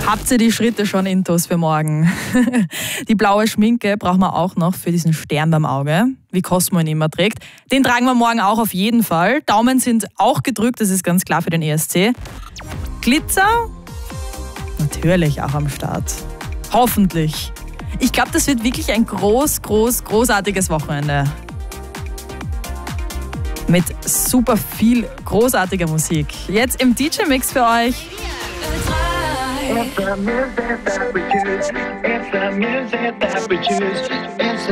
Habt ihr die Schritte schon intus für morgen? Die blaue Schminke brauchen wir auch noch für diesen Stern beim Auge, wie Cosmo ihn immer trägt. Den tragen wir morgen auch auf jeden Fall. Daumen sind auch gedrückt, das ist ganz klar für den ESC. Glitzer? Natürlich auch am Start. Hoffentlich. Ich glaube, das wird wirklich ein großartiges Wochenende. Mit super viel großartiger Musik. Jetzt im DJ-Mix für euch. It's the music that we choose. It's the music that we choose.